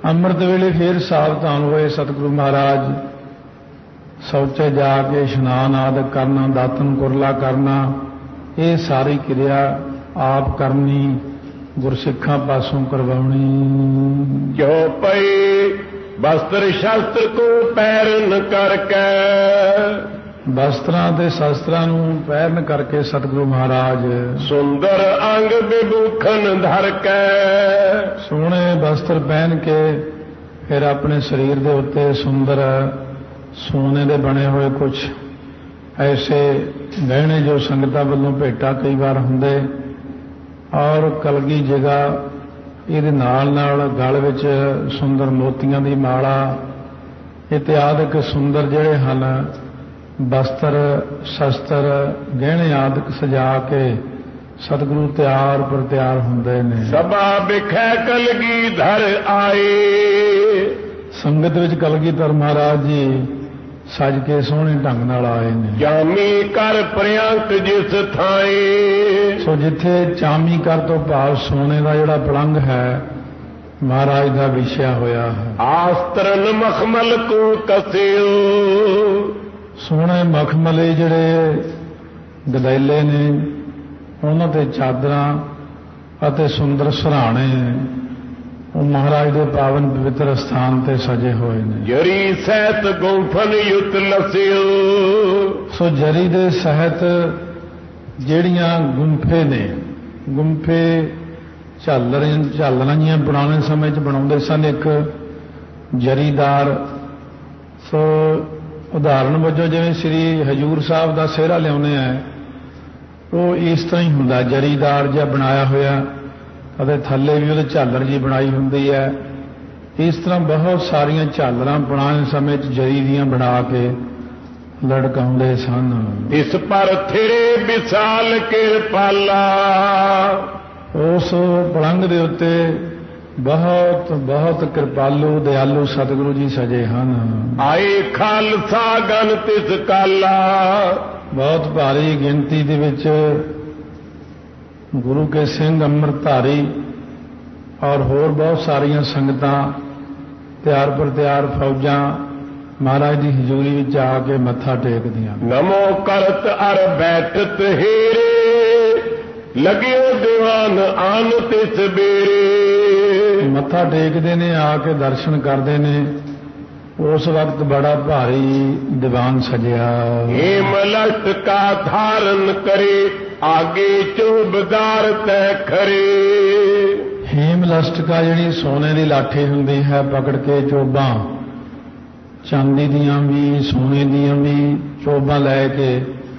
ਅੰਮ੍ਰਿਤ ਵੇਲੇ ਫੇਰ ਸਾਵਧਾਨ ਹੋਏ ਸਤਿਗੁਰੂ ਮਹਾਰਾਜ। ਸ਼ੌਚੇ ਜਾ ਕੇ ਇਸ਼ਨਾਨ ਆਦਿ ਕਰਨਾ, ਦਾਤਨ ਕੁਰਲਾ ਕਰਨਾ, ਇਹ ਸਾਰੀ ਕਿਰਿਆ ਆਪ ਕਰਨੀ, ਗੁਰਸਿੱਖਾਂ ਪਾਸੋਂ ਕਰਵਾਉਣੀ। ਜੋ ਪਈ ਵਸਤਰ ਸ਼ਸਤਰ ਕੋ ਪੈਰਨ ਕਰਕੇ, ਵਸਤਰਾਂ ਤੇ ਸ਼ਸਤਰਾਂ ਨੂੰ ਪਹਿਰਨ ਕਰਕੇ ਸਤਿਗੁਰੂ ਮਹਾਰਾਜ ਸੁੰਦਰ ਅੰਗ ਵਿਭੂਖਨ ਧਰ ਕੇ, ਸੋਹਣੇ ਵਸਤਰ ਪਹਿਨ ਕੇ ਫਿਰ ਆਪਣੇ ਸਰੀਰ ਦੇ ਉੱਤੇ ਸੁੰਦਰ ਸੋਨੇ ਦੇ ਬਣੇ ਹੋਏ ਕੁਝ ਐਸੇ ਗਹਿਣੇ ਜੋ ਸੰਗਤਾਂ ਵੱਲੋਂ ਭੇਟਾ ਕਈ ਵਾਰ ਹੁੰਦੇ, ਔਰ ਕਲਗੀ ਜਗ੍ਹਾ ਇਹਦੇ ਨਾਲ ਗਲ ਵਿੱਚ ਸੁੰਦਰ ਮੋਤੀਆਂ ਦੀ ਮਾਲਾ ਇਤਿਆਦਿਕ ਸੁੰਦਰ ਜਿਹੜੇ ਹਨ ਵਸਤਰ ਸ਼ਸਤਰ ਗਹਿਣੇ ਆਦਿਕ ਸਜਾ ਕੇ ਸਤਿਗੁਰੂ ਤਿਆਰ ਪਰ ਤਿਆਰ ਹੁੰਦੇ ਨੇ। ਸਭਾ ਵਿਖੇ ਕਲਗੀਧਰ ਆਏ, ਸੰਗਤ ਵਿੱਚ ਕਲਗੀਧਰ ਮਹਾਰਾਜ ਜੀ ਸਜ ਕੇ ਸੋਹਣੇ ਢੰਗ ਨਾਲ ਆਏ ਨੇ। ਚਾਮੀ ਕਰ ਪ੍ਰਿਅੰਕ ਜਿਸ ਥਾਏ, ਸੋ ਜਿੱਥੇ ਚਾਮੀ ਕਰ ਤੋਂ ਭਾਵ ਸੋਨੇ ਦਾ ਜਿਹੜਾ ਪਲੰਗ ਹੈ ਮਹਾਰਾਜ ਦਾ ਵਿਛਿਆ ਹੋਇਆ ਹੈ। ਆਸਤਰਨ ਮਖਮਲ ਕੋ ਕਸਿਓ, ਸੋਹਣੇ ਮਖਮਲੇ ਜਿਹੜੇ ਗਦੈਲੇ ਨੇ ਉਹਨਾਂ ਤੇ ਚਾਦਰਾਂ ਅਤੇ ਸੁੰਦਰ ਸਰਾਣੇ ਉਹ ਮਹਾਰਾਜ ਦੇ ਪਾਵਨ ਪਵਿੱਤਰ ਸਥਾਨ ਤੇ ਸਜੇ ਹੋਏ ਨੇ। ਜਰੀ ਸਹਿਤ ਗੁੰਫਨ ਯੁਤ ਲਸਿਓ, ਸੋ ਜਰੀ ਦੇ ਸਹਿਤ ਜਿਹੜੀਆਂ ਗੁੰਫੇ ਨੇ, ਗੁੰਫੇ ਝਾਲਰਾਂ ਜੀਆਂ ਪੁਰਾਣੇ ਸਮੇਂ 'ਚ ਬਣਾਉਂਦੇ ਸਨ ਇੱਕ ਜਰੀਦਾਰ। ਸੋ ਉਦਾਹਰਣ ਵਜੋਂ ਜਿਵੇਂ ਸ੍ਰੀ ਹਜੂਰ ਸਾਹਿਬ ਦਾ ਸਿਹਰਾ ਲਿਆਉਂਦੇ ਆ, ਉਹ ਇਸ ਤਰ੍ਹਾਂ ਹੀ ਹੁੰਦਾ, ਜਰੀਦਾਰ ਜਿਹਾ ਬਣਾਇਆ ਹੋਇਆ ਅਤੇ ਥੱਲੇ ਵੀ ਉਹਦੇ ਝਾਲਰ ਜੀ ਬਣਾਈ ਹੁੰਦੀ ਹੈ। ਇਸ ਤਰ੍ਹਾਂ ਬਹੁਤ ਸਾਰੀਆਂ ਝਾਲਰਾਂ ਪੁਰਾਣੇ ਸਮੇਂ 'ਚ ਜਰੀ ਦੀਆਂ ਬਣਾ ਕੇ ਲਟਕਾਉਂਦੇ ਸਨ। ਇਸ ਪਰ ਥਿਰੇ ਵਿਸਾਲ ਕਿਰਪਾਲਾ, ਉਸ ਪਲੰਗ ਦੇ ਉੱਤੇ ਬਹੁਤ ਬਹੁਤ ਕਿਰਪਾਲੂ ਦਿਆਲੂ ਸਤਿਗੁਰੂ ਜੀ ਸਜੇ ਹਨ। ਆਏ ਖਾਲਸਾ ਗਨ ਤਿਸ ਕਾਲਾ, ਬਹੁਤ ਭਾਰੀ ਗਿਣਤੀ ਦੇ ਵਿੱਚ ਗੁਰੂ ਕੇ ਸਿੰਘ ਅੰਮ੍ਰਿਤਧਾਰੀ ਔਰ ਹੋਰ ਬਹੁਤ ਸਾਰੀਆਂ ਸੰਗਤਾਂ ਤਿਆਰ ਪਰ ਤਿਆਰ ਫੌਜਾਂ ਮਹਾਰਾਜ ਦੀ ਹਜ਼ੂਰੀ ਵਿੱਚ ਆ ਕੇ ਮੱਥਾ ਟੇਕਦੀਆਂ। ਨਮੋ ਕਰਤ ਅਰ ਬੈਠਤ ਹੀਰੇ, ਲਗਿਓ ਦੀਵਾਨ ਆਨ ਤਿਸ ਬੇਰੇ, ਮੱਥਾ ਟੇਕਦੇ ਨੇ, ਆ ਕੇ ਦਰਸ਼ਨ ਕਰਦੇ ਨੇ। ਉਸ ਵਕਤ ਬੜਾ ਭਾਰੀ ਦੀਵਾਨ ਸਜਿਆ। ਹੇਮ ਲਟ ਕਾ ਧਾਰਨ ਕਰੇ, ਆਗੇ ਚੋਬਦਾਰ ਤੈ ਖਰੇ। ਹੇਮ ਲਸਟਕਾ ਜਿਹੜੀ ਸੋਨੇ ਦੀ ਲਾਠੀ ਹੁੰਦੀ ਹੈ, ਪਕੜ ਕੇ ਚੋਬਾਂ ਚਾਂਦੀ ਦੀਆਂ ਵੀ ਸੋਨੇ ਦੀਆਂ ਵੀ ਚੋਬਾਂ ਲੈ ਕੇ